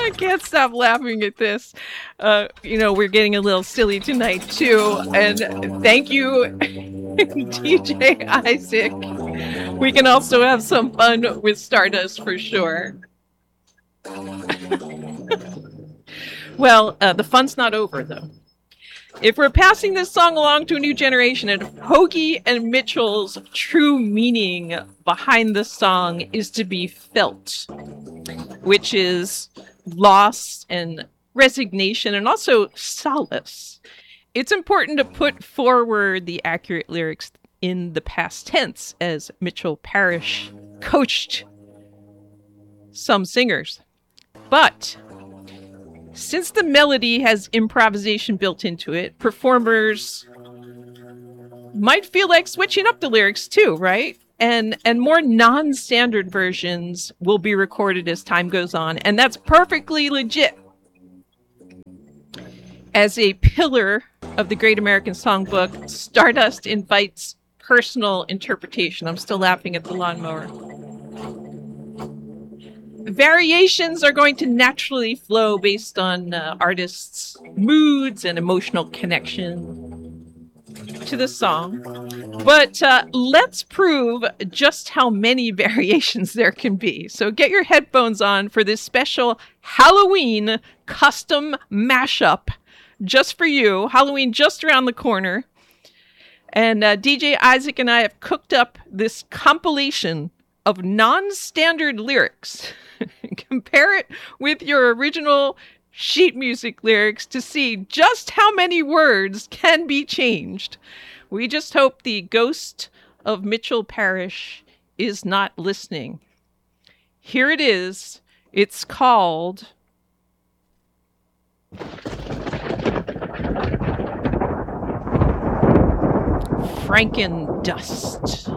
I can't stop laughing at this. We're getting a little silly tonight too. And thank you, DJ Isaac. We can also have some fun with Stardust for sure. Well, the fun's not over though. If we're passing this song along to a new generation, and Hoagie and Mitchell's true meaning behind the song is to be felt, which is loss and resignation and also solace. It's important to put forward the accurate lyrics in the past tense, as Mitchell Parish coached some singers. But since the melody has improvisation built into it, performers might feel like switching up the lyrics too, right? And more non-standard versions will be recorded as time goes on, and that's perfectly legit. As a pillar of the Great American Songbook, Stardust invites personal interpretation. I'm still laughing at the lawnmower. Variations are going to naturally flow based on artists' moods and emotional connection to the song. But let's prove just how many variations there can be. So get your headphones on for this special Halloween custom mashup just for you. Halloween just around the corner. And DJ Isaac and I have cooked up this compilation of non-standard lyrics. Compare it with your original sheet music lyrics to see just how many words can be changed. We just hope the ghost of Mitchell Parish is not listening. Here it is. It's called Franken Dust.